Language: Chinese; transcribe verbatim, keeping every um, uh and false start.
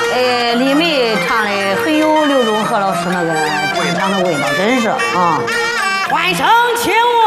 呃，李梅唱的很有刘忠和老师那个唱腔的味道，真是啊。 换声请我。